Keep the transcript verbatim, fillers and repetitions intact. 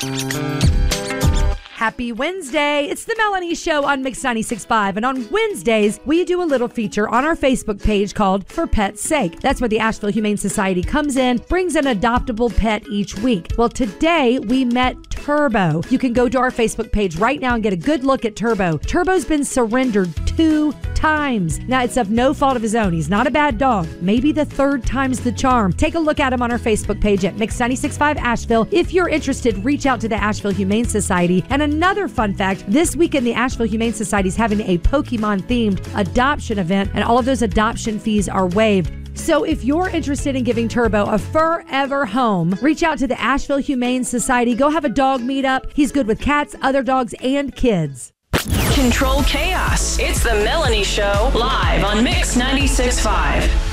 Happy Wednesday. It's the Melanie Show on Mix ninety-six point five. And on Wednesdays, we do a little feature on our Facebook page called For Pet's Sake. That's where the Asheville Humane Society comes in, brings an adoptable pet each week. Well, today we met Turbo. You can go to our Facebook page right now and get a good look at Turbo. Turbo's been surrendered two times. Now, it's of no fault of his own. He's not a bad dog. Maybe the third time's the charm. Take a look at him on our Facebook page at Mix ninety-six point five Asheville. If you're interested, reach out to the Asheville Humane Society. And another fun fact, this weekend the Asheville Humane Society is having a Pokemon-themed adoption event, and all of those adoption fees are waived. So if you're interested in giving Turbo a forever home, reach out to the Asheville Humane Society. Go have a dog meetup. He's good with cats, other dogs, and kids. Control chaos. It's the Melanie Show, live on Mix ninety-six point five.